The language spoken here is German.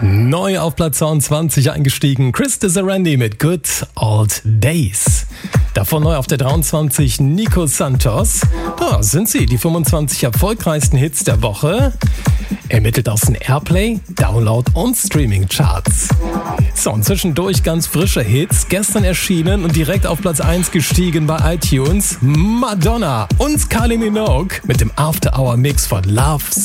Neu auf Platz 22 eingestiegen, Chris Desarandy mit Good Old Days. Davon neu auf der 23 Nico Santos. Da sind sie, die 25 erfolgreichsten Hits der Woche. Ermittelt aus den Airplay, Download und Streaming-Charts. So, und zwischendurch ganz frische Hits, gestern erschienen und direkt auf Platz 1 gestiegen bei iTunes. Madonna und Kylie Minogue mit dem After-Hour-Mix von Love